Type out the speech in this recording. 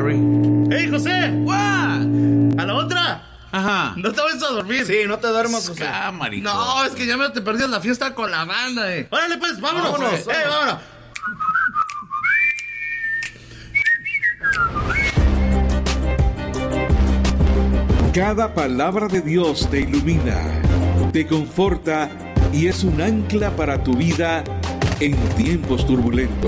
Harry. ¡Hey, José! What? ¡A la otra! Ajá. No te vayas a dormir. Sí, no te duermas, José. Maricón. No, es que ya me te perdí la fiesta con la banda, Órale, pues, vámonos. Vámonos. Vámonos. Cada palabra de Dios te ilumina, te conforta y es un ancla para tu vida en tiempos turbulentos.